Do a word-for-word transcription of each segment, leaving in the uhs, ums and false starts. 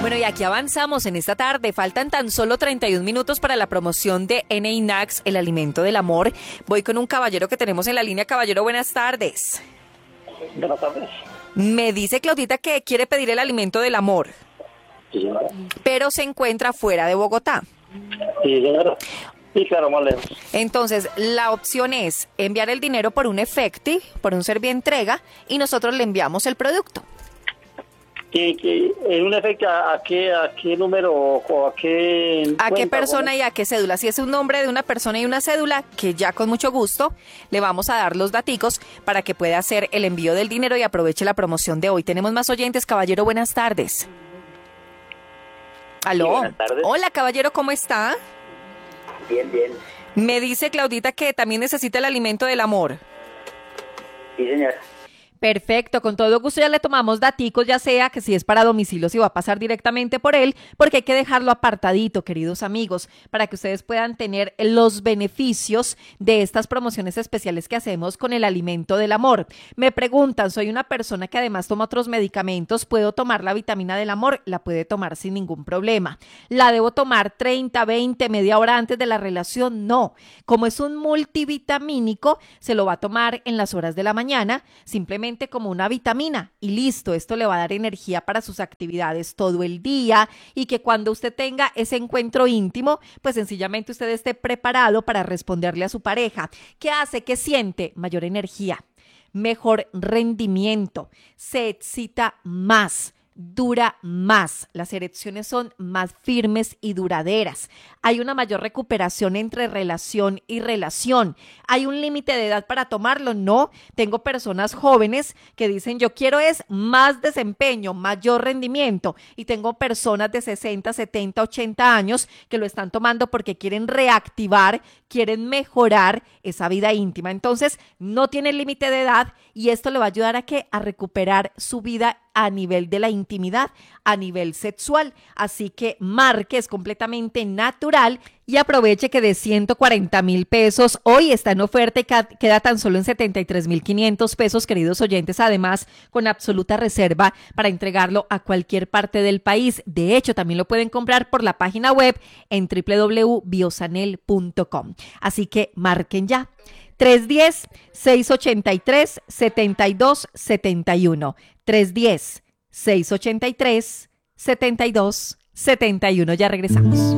Bueno, y aquí avanzamos en esta tarde. Faltan tan solo treinta y un minutos para la promoción de N A Nax, el alimento del amor. Voy con un caballero que tenemos en la línea. Caballero, buenas tardes. Buenas tardes. Me dice Claudita que quiere pedir el alimento del amor, Sí, señora. pero se encuentra fuera de Bogotá. Sí, señora. Sí, claro, más lejos. Entonces, la opción es enviar el dinero por un efecti, por un servientrega, y nosotros le enviamos el producto. ¿Y, y, en un efecto, ¿a, a qué a qué número o a qué ¿A qué cuenta, persona bueno? y a qué cédula? Si es un nombre de una persona y una cédula, que ya con mucho gusto le vamos a dar los daticos para que pueda hacer el envío del dinero y aproveche la promoción de hoy. Tenemos más oyentes. Caballero, buenas tardes. ¿Aló? Sí, buenas tardes. Hola, caballero, ¿cómo está? Bien, bien. Me dice Claudita que también necesita el alimento del amor. Sí, señora. Perfecto, con todo gusto ya le tomamos daticos, ya sea que si es para domicilio, si va a pasar directamente por él, porque hay que dejarlo apartadito, queridos amigos, para que ustedes puedan tener los beneficios de estas promociones especiales que hacemos con el alimento del amor. Me preguntan, soy una persona que además toma otros medicamentos, ¿puedo tomar la vitamina del amor? La puede tomar sin ningún problema. ¿La debo tomar treinta, veinte, media hora antes de la relación? No. Como es un multivitamínico, se lo va a tomar en las horas de la mañana, simplemente como una vitamina y listo, esto le va a dar energía para sus actividades todo el día y que cuando usted tenga ese encuentro íntimo, pues sencillamente usted esté preparado para responderle a su pareja. ¿Qué hace? ¿Qué siente? Mayor energía, mejor rendimiento, se excita más, dura más, las erecciones son más firmes y duraderas, hay una mayor recuperación entre relación y relación. ¿Hay un límite de edad para tomarlo? No, tengo personas jóvenes que dicen yo quiero es más desempeño, mayor rendimiento, y tengo personas de sesenta, setenta, ochenta años que lo están tomando porque quieren reactivar, quieren mejorar esa vida íntima. Entonces no tiene límite de edad y esto le va a ayudar a que a recuperar su vida a nivel de la intimidad, a nivel sexual. Así que marque, es completamente natural y aproveche que de ciento cuarenta mil pesos hoy está en oferta y queda tan solo en setenta y tres mil quinientos pesos, queridos oyentes, además con absoluta reserva para entregarlo a cualquier parte del país. De hecho, también lo pueden comprar por la página web en doble u doble u doble u punto biosanel punto com. Así que marquen ya. tres uno cero, seis ocho tres, siete dos siete uno. tres uno cero, seis ocho tres, siete dos siete uno. Ya regresamos.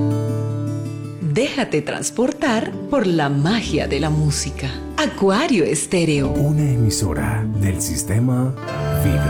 Déjate transportar por la magia de la música. Acuario Estéreo. Una emisora del sistema Vibra.